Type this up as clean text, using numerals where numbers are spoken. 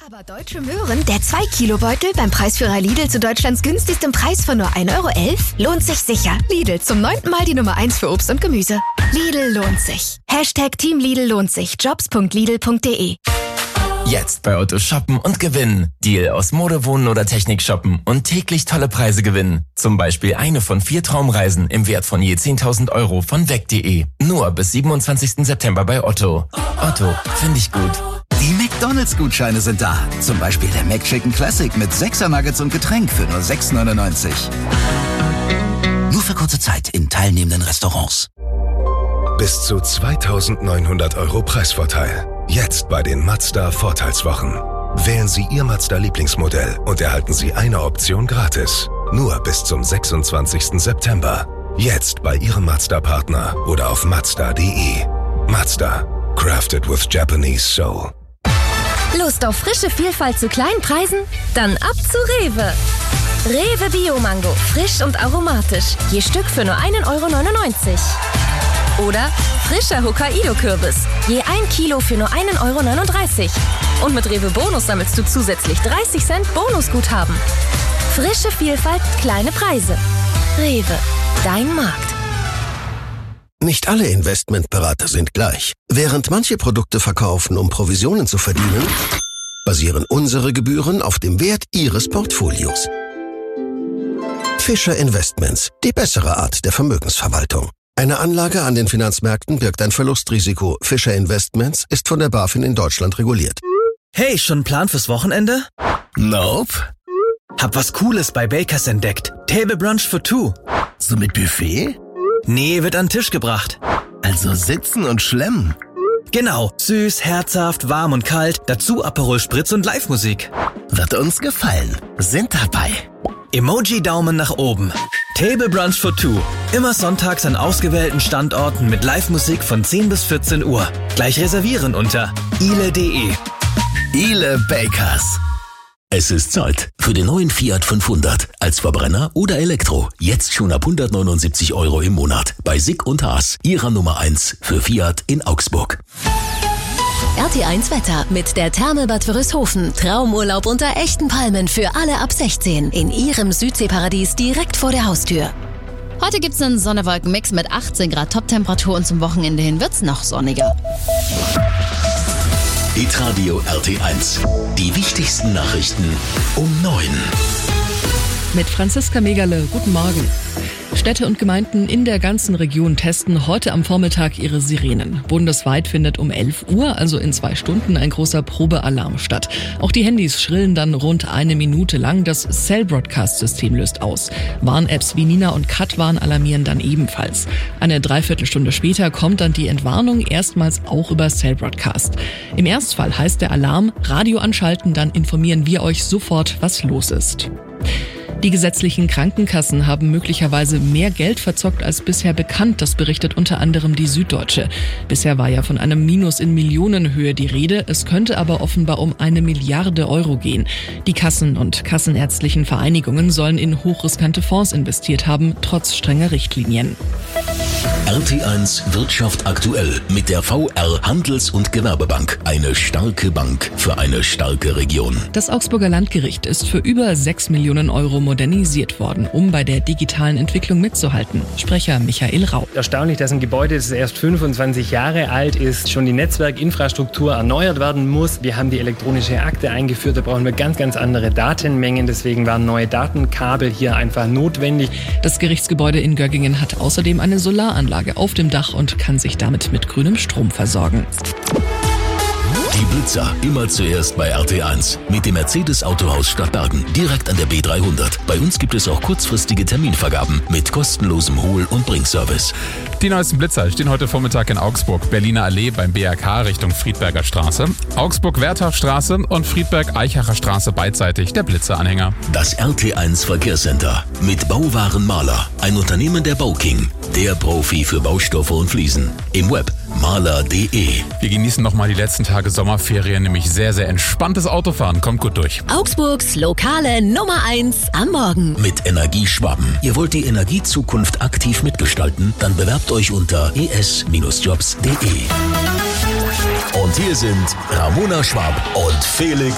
Aber Deutsche Möhren, der 2-Kilo-Beutel beim Preisführer Lidl zu Deutschlands günstigstem Preis von nur 1,11 € lohnt sich sicher. Lidl, zum 9. Mal die Nummer 1 für Obst und Gemüse. Lidl lohnt sich. #Team Lidl lohnt sich. Jobs.lidl.de. Jetzt bei Otto shoppen und gewinnen. Deal aus Mode, Wohnen oder Technik shoppen und täglich tolle Preise gewinnen. Zum Beispiel eine von 4 Traumreisen im Wert von je 10.000 € von weg.de. Nur bis 27. September bei Otto. Otto, finde ich gut. Die McDonalds-Gutscheine sind da. Zum Beispiel der McChicken Classic mit 6er Nuggets und Getränk für nur 6,99 €. Nur für kurze Zeit in teilnehmenden Restaurants. Bis zu 2.900 € Preisvorteil. Jetzt bei den Mazda Vorteilswochen. Wählen Sie Ihr Mazda-Lieblingsmodell und erhalten Sie eine Option gratis. Nur bis zum 26. September. Jetzt bei Ihrem Mazda-Partner oder auf Mazda.de. Mazda. Crafted with Japanese Soul. Lust auf frische Vielfalt zu kleinen Preisen? Dann ab zu Rewe. Rewe Bio-Mango, frisch und aromatisch. Je Stück für nur 1,99 € Oder frischer Hokkaido-Kürbis. Je 1 Kilo für nur 1,39 € Und mit Rewe Bonus sammelst du zusätzlich 30 Cent Bonusguthaben. Frische Vielfalt, kleine Preise. Rewe, dein Markt. Nicht alle Investmentberater sind gleich. Während manche Produkte verkaufen, um Provisionen zu verdienen, basieren unsere Gebühren auf dem Wert Ihres Portfolios. Fischer Investments, die bessere Art der Vermögensverwaltung. Eine Anlage an den Finanzmärkten birgt ein Verlustrisiko. Fischer Investments ist von der BaFin in Deutschland reguliert. Hey, schon einen Plan fürs Wochenende? Nope. Hab was Cooles bei Bakers entdeckt. Table Brunch for two. So mit Buffet? Nee, wird an den Tisch gebracht. Also sitzen und schlemmen. Genau, süß, herzhaft, warm und kalt, dazu Aperol Spritz und Live-Musik. Wird uns gefallen. Sind dabei. Emoji-Daumen nach oben. Table Brunch for two. Immer sonntags an ausgewählten Standorten mit Live-Musik von 10 bis 14 Uhr. Gleich reservieren unter ile.de. Ile Bakers. Es ist Zeit für den neuen Fiat 500. Als Verbrenner oder Elektro. Jetzt schon ab 179 € im Monat. Bei Sick und Haas. Ihrer Nummer 1 für Fiat in Augsburg. RT1 Wetter mit der Therme-Bad Wörishofen. Traumurlaub unter echten Palmen für alle ab 16. In Ihrem Südseeparadies direkt vor der Haustür. Heute gibt's einen Sonne-Wolken-Mix mit 18 Grad Toptemperatur und zum Wochenende hin wird's noch sonniger. Hitradio RT1. Die wichtigsten Nachrichten um 9. Mit Franziska Megerle. Guten Morgen. Städte und Gemeinden in der ganzen Region testen heute am Vormittag ihre Sirenen. Bundesweit findet um 11 Uhr, also in 2 Stunden, ein großer Probealarm statt. Auch die Handys schrillen dann rund 1 Minute lang. Das Cell-Broadcast-System löst aus. Warn-Apps wie Nina und Katwarn alarmieren dann ebenfalls. Eine Dreiviertelstunde später kommt dann die Entwarnung, erstmals auch über Cell-Broadcast. Im Erstfall heißt der Alarm, Radio anschalten, dann informieren wir euch sofort, was los ist. Die gesetzlichen Krankenkassen haben möglicherweise mehr Geld verzockt als bisher bekannt, das berichtet unter anderem die Süddeutsche. Bisher war ja von einem Minus in Millionenhöhe die Rede, es könnte aber offenbar um 1 Milliarde € gehen. Die Kassen und kassenärztlichen Vereinigungen sollen in hochriskante Fonds investiert haben, trotz strenger Richtlinien. RT1 Wirtschaft aktuell mit der VR Handels- und Gewerbebank. Eine starke Bank für eine starke Region. Das Augsburger Landgericht ist für über 6 Millionen € modernisiert worden, um bei der digitalen Entwicklung mitzuhalten. Sprecher Michael Rau. Erstaunlich, dass ein Gebäude, das erst 25 Jahre alt ist, schon die Netzwerkinfrastruktur erneuert werden muss. Wir haben die elektronische Akte eingeführt, da brauchen wir ganz andere Datenmengen. Deswegen waren neue Datenkabel hier einfach notwendig. Das Gerichtsgebäude in Göggingen hat außerdem eine Solaranlage auf dem Dach und kann sich damit mit grünem Strom versorgen. Die Blitzer, immer zuerst bei RT1. Mit dem Mercedes Autohaus Stadtbergen, direkt an der B300. Bei uns gibt es auch kurzfristige Terminvergaben mit kostenlosem Hol- und Bringservice. Die neuesten Blitzer stehen heute Vormittag in Augsburg. Berliner Allee beim BRK Richtung Friedberger Straße. Augsburg-Wertach-Straße und Friedberg-Eichacher Straße beidseitig der Blitzeranhänger. Das RT1 Verkehrscenter mit Bauwaren Mahler. Ein Unternehmen der Bauking. Der Profi für Baustoffe und Fliesen. Im Web mahler.de. Wir genießen nochmal die letzten Tage Sommerferien, nämlich sehr entspanntes Autofahren. Kommt gut durch. Augsburgs lokale Nummer 1 am Morgen. Mit Energieschwaben. Ihr wollt die Energiezukunft aktiv mitgestalten? Dann bewerbt euch unter es-jobs.de. Und hier sind Ramona Schwab und Felix